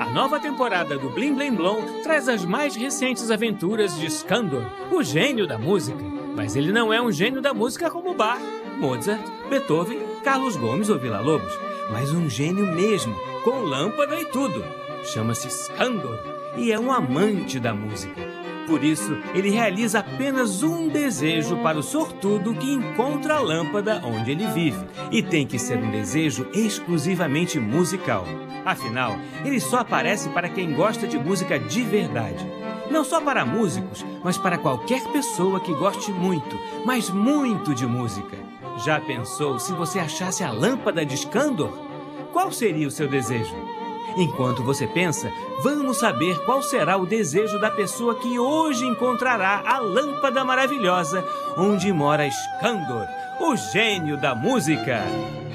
A nova temporada do Blim Blim Blom traz as mais recentes aventuras de Skandor, o gênio da música. Mas ele não é um gênio da música como Bach, Mozart, Beethoven, Carlos Gomes ou Villa-Lobos, mas um gênio mesmo, com lâmpada e tudo. Chama-se Skandor e é um amante da música. Por isso, ele realiza apenas um desejo para o sortudo que encontra a lâmpada onde ele vive. E tem que ser um desejo exclusivamente musical. Afinal, ele só aparece para quem gosta de música de verdade. Não só para músicos, mas para qualquer pessoa que goste muito, mas muito de música. Já pensou se você achasse a lâmpada de Skandor? Qual seria o seu desejo? Enquanto você pensa, vamos saber qual será o desejo da pessoa que hoje encontrará a lâmpada maravilhosa onde mora Skandor, o gênio da música.